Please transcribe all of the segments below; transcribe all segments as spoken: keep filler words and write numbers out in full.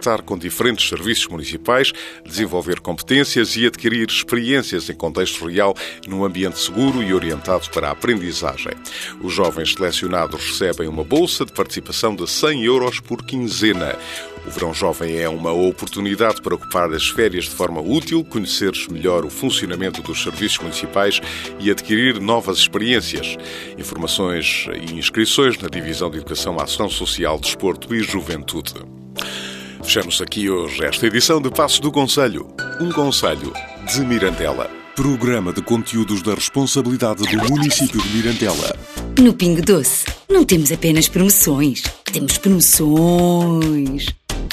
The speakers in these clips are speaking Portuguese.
contactar com diferentes serviços municipais, desenvolver competências e adquirir experiências em contexto real num ambiente seguro e orientado para a aprendizagem. Os jovens selecionados recebem uma bolsa de participação de cem euros por quinzena. O Verão Jovem é uma oportunidade para ocupar as férias de forma útil, conhecer melhor o funcionamento dos serviços municipais e adquirir novas experiências. Informações e inscrições na Divisão de Educação, Ação Social, Desporto e Juventude. Fechamos aqui hoje esta edição de Passos do Concelho. Um concelho de Mirandela. Programa de conteúdos da responsabilidade do município de Mirandela. No Pingo Doce, não temos apenas promoções, temos promoções.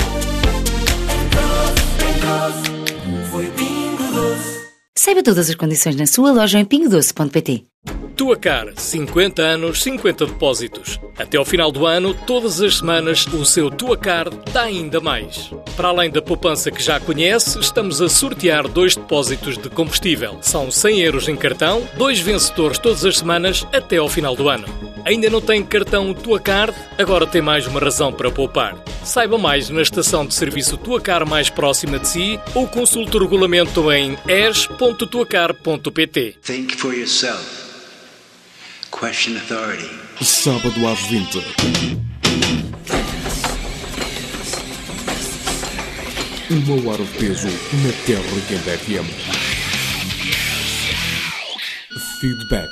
Saiba todas as condições na sua loja em pingo doce ponto pt. Tuacar, cinquenta anos, cinquenta depósitos. Até ao final do ano, todas as semanas, o seu Tuacar dá ainda mais. Para além da poupança que já conhece, estamos a sortear dois depósitos de combustível. São cem euros em cartão, dois vencedores todas as semanas até ao final do ano. Ainda não tem cartão Tuacar? Agora tem mais uma razão para poupar. Saiba mais na estação de serviço Tuacar mais próxima de si ou consulte o regulamento em e s ponto tuacar ponto pt. Think for yourself. Question authority. Sábado às vinte. Uma hora de peso na Terra Quente F M. Feedback.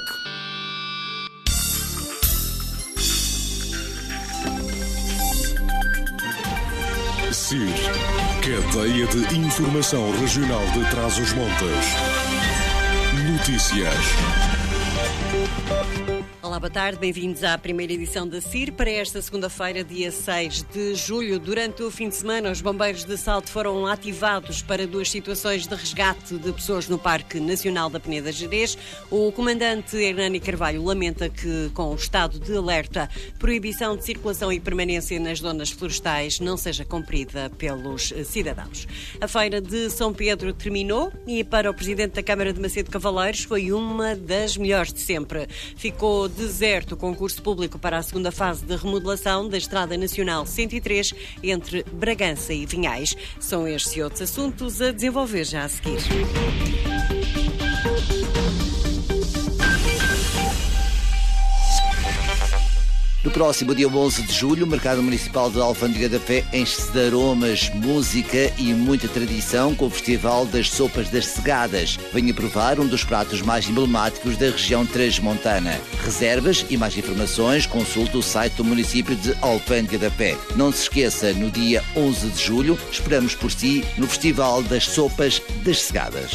C I R, Cadeia de Informação Regional de Trás-os-Montes. Notícias. Olá, boa tarde, bem-vindos à primeira edição da C I R para esta segunda-feira, dia seis de julho. Durante o fim de semana, os bombeiros de Salto foram ativados para duas situações de resgate de pessoas no Parque Nacional da Peneda Gerês. O comandante Hernani Carvalho lamenta que, com o estado de alerta, proibição de circulação e permanência nas zonas florestais não seja cumprida pelos cidadãos. A feira de São Pedro terminou e, para o presidente da Câmara de Macedo Cavaleiros, foi uma das melhores de sempre. Ficou deserto o concurso público para a segunda fase de remodelação da Estrada Nacional cento e três entre Bragança e Vinhais. São estes e outros assuntos a desenvolver já a seguir. No próximo dia onze de julho, o Mercado Municipal de Alfândega da Fé enche-se de aromas, música e muita tradição com o Festival das Sopas das Segadas. Venha provar um dos pratos mais emblemáticos da região transmontana. Reservas e mais informações, consulte o site do município de Alfândega da Fé. Não se esqueça, no dia onze de julho, esperamos por si no Festival das Sopas das Segadas.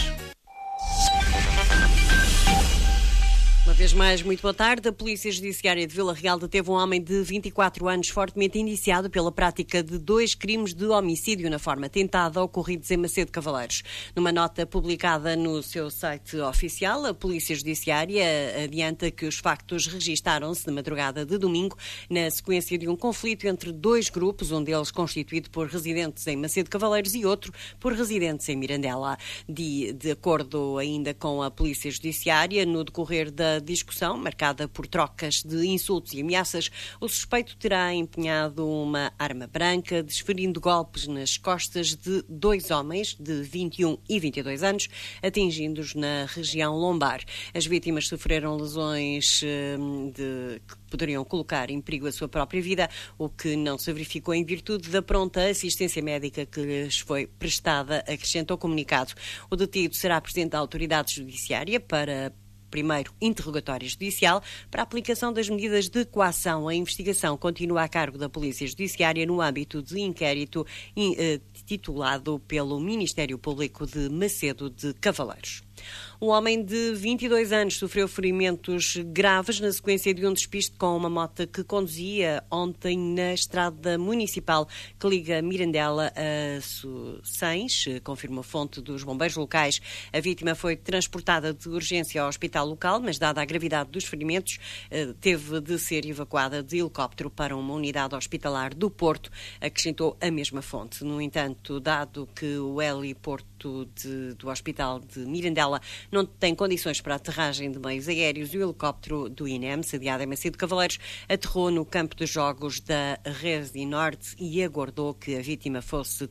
Uma vez mais, muito boa tarde. A Polícia Judiciária de Vila Real deteve um homem de vinte e quatro anos fortemente indiciado pela prática de dois crimes de homicídio na forma tentada ocorridos em Macedo Cavaleiros. Numa nota publicada no seu site oficial, a Polícia Judiciária adianta que os factos registaram-se na madrugada de domingo na sequência de um conflito entre dois grupos, um deles constituído por residentes em Macedo Cavaleiros e outro por residentes em Mirandela. De, de acordo ainda com a Polícia Judiciária, no decorrer da discussão, marcada por trocas de insultos e ameaças, o suspeito terá empunhado uma arma branca, desferindo golpes nas costas de dois homens de vinte e um e vinte e dois anos, atingindo-os na região lombar. As vítimas sofreram lesões de, que poderiam colocar em perigo a sua própria vida, o que não se verificou em virtude da pronta assistência médica que lhes foi prestada, acrescenta o comunicado. O detido será apresentado à autoridade judiciária para primeiro interrogatório judicial para a aplicação das medidas de coação. A investigação continua a cargo da Polícia Judiciária no âmbito de inquérito titulado pelo Ministério Público de Macedo de Cavaleiros. Um homem de vinte e dois anos sofreu ferimentos graves na sequência de um despiste com uma moto que conduzia ontem na estrada municipal que liga Mirandela a Sens, confirma a fonte dos bombeiros locais. A vítima foi transportada de urgência ao hospital local, mas dada a gravidade dos ferimentos, teve de ser evacuada de helicóptero para uma unidade hospitalar do Porto, acrescentou a mesma fonte. No entanto, dado que o heliporto de, do hospital de Mirandela não tem condições para a aterragem de meios aéreos, e o helicóptero do I N E M, sediado em Macedo Cavaleiros, aterrou no campo de jogos da Resi Norte e aguardou que a vítima fosse